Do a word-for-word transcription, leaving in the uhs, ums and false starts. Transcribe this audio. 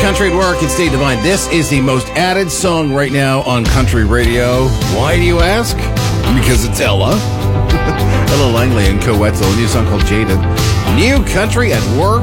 Country at Work. It's Dave Divine. This is the most added song right now on country radio. Why do you ask? Because it's Ella. Ella Langley and Co-Wetzel. A new song called Jaded. New Country at Work.